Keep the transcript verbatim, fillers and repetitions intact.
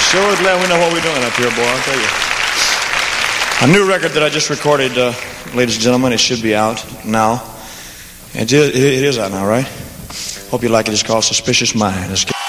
Sure is glad we know what we're doing up here, boy, I'll tell you. A new record that I just recorded, uh, ladies and gentlemen, it should be out now. It is, it is out now, right? Hope you like it. It's called Suspicious Mind. Let's get